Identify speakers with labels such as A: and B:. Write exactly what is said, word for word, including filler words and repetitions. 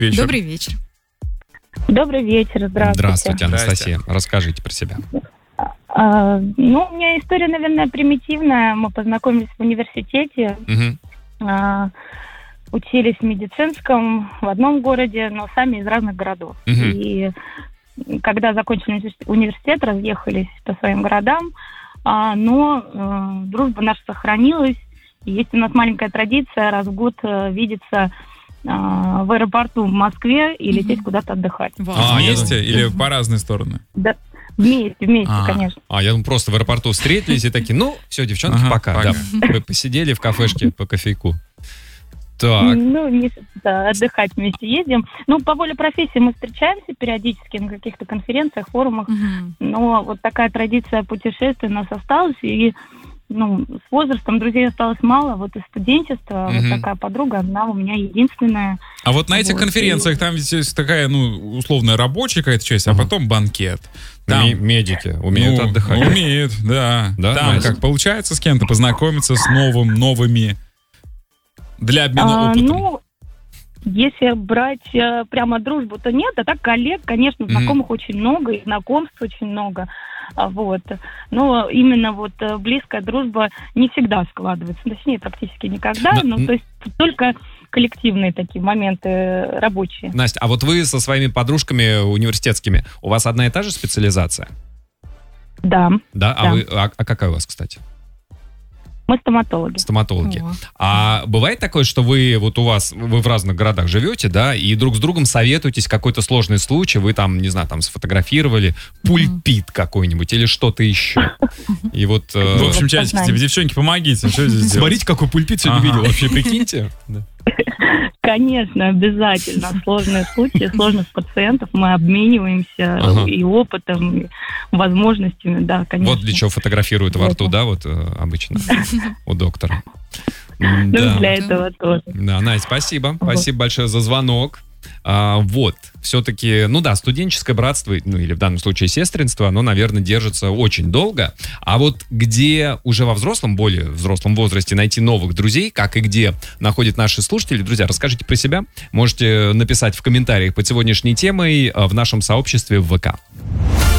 A: вечер.
B: Добрый вечер.
C: Добрый вечер, здравствуйте.
D: Здравствуйте, Анастасия. Расскажите про себя.
C: А, ну, у меня история, наверное, примитивная. Мы познакомились в университете,
D: Угу.
C: а, учились в медицинском в одном городе, но сами из разных городов.
D: Угу.
C: И когда закончили университет, университет, разъехались по своим городам, а, но а, дружба наша сохранилась. И есть у нас маленькая традиция раз в год а, видеться а, в аэропорту в Москве и лететь
B: Мгм.
C: куда-то отдыхать.
A: А,
B: Вау.
A: вместе или по разные стороны?
C: Да, вместе, вместе,
A: А.
C: конечно.
D: А, я думаю, просто в аэропорту встретились и такие, ну, все, девчонки,
A: Ага,
D: пока.
A: пока.
D: Да. Вы посидели в кафешке по кофейку. Так.
C: Ну, не, да, отдыхать вместе ездим. Ну, по воле профессии мы встречаемся периодически на каких-то конференциях, форумах.
B: Мгм.
C: Но вот такая традиция путешествий у нас осталась. И ну, с возрастом друзей осталось мало. Вот из студенчества
D: Мгм.
C: вот такая подруга, она у меня единственная.
A: А вот на этих
C: Вот,
A: конференциях там ведь есть такая, ну, условная рабочая какая-то часть, а
D: Ага.
A: потом банкет. Там
D: Ме- Медики умеют
A: ну,
D: отдыхать.
A: Умеют, да.
D: Да,
A: Там
D: Настя?
A: как получается с кем-то познакомиться с новым, новыми для обмена
C: А,
A: опытом.
C: ну, если брать э, прямо дружбу, то нет. А так коллег, конечно,
D: Мгм.
C: знакомых очень много, и знакомств очень много. А, Вот. Но именно вот э, близкая дружба не всегда складывается. Точнее, практически никогда.
D: Но-
C: Ну, то есть только коллективные такие моменты э, рабочие.
D: Настя, а вот вы со своими подружками университетскими, у вас одна и та же специализация?
C: Да,
D: Да? А,
C: Да.
D: вы, а, а какая у вас, кстати?
C: мы стоматологи.
D: Стоматологи.
B: О.
D: А бывает такое, что вы вот у вас, вы в разных городах живете, да, и друг с другом советуетесь, какой-то сложный случай, вы там, не знаю, там сфотографировали пульпит какой-нибудь или что-то еще. И вот... э,
A: В общем,
C: Вот
A: чатики,
C: сознание.
A: девчонки, помогите. Что здесь делать?
D: Смотрите, какой пульпит сегодня
A: Ага.
D: видел. Вообще, прикиньте. Да.
C: Конечно, обязательно. Сложные случаи, сложных пациентов. Мы обмениваемся
D: Ага.
C: и опытом, и возможностями. Да, конечно.
D: Вот для чего фотографируют во рту,
C: Вот.
D: да, вот э, обычно у доктора.
C: Ну,
D: Да.
C: для этого тоже.
D: Да, Настя, спасибо.
C: Ага.
D: Спасибо большое за звонок. А, вот, все-таки, ну да, студенческое братство, ну или в данном случае сестринство, оно, наверное, держится очень долго. А вот где уже во взрослом, более взрослом возрасте найти новых друзей, как и где находят наши слушатели, друзья, расскажите про себя. Можете написать в комментариях под сегодняшней темой э, в нашем сообществе в ВК.